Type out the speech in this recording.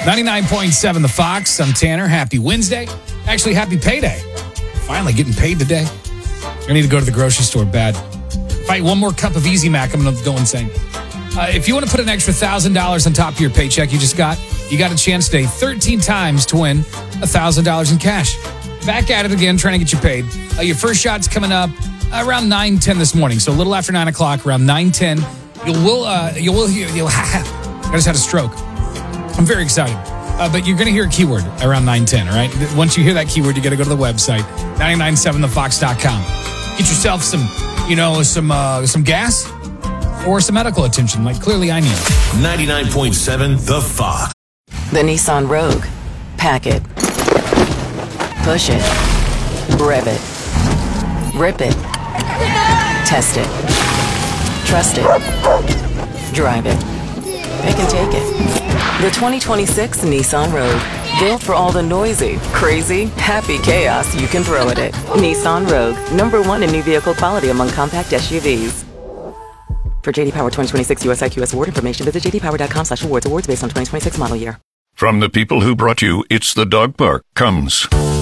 99.7 The Fox. I'm Tanner. Happy Wednesday. Actually, happy payday. Finally getting paid today. I need to go to the grocery store bad. If I eat one more cup of Easy Mac, I'm going to go insane. If you want to put an extra $1,000 on top of your paycheck you just got, you got a chance today 13 times to win $1,000 in cash. Back at it again, trying to get you paid. Your first shot's coming up around 9:10 this morning. So a little after 9 o'clock, around 9:10. I just had a stroke. I'm very excited. But you're going to hear a keyword around 9:10, all right? Once you hear that keyword, you got to go to the website, 997thefox.com. Get yourself some gas or some medical attention, like clearly I need. 99.7 The Fox. The Nissan Rogue. Pack it. Push it. Rev it. Rip it. Test it. Trust it. Drive it. Pick and take it. The 2026 Nissan Rogue. Built for all the noisy, crazy, happy chaos you can throw at it. Nissan Rogue. #1 in new vehicle quality among compact SUVs. For J.D. Power 2026 US IQS award information, visit jdpower.com/awards. Awards based on 2026 model year. From the people who brought you It's the Dog Park comes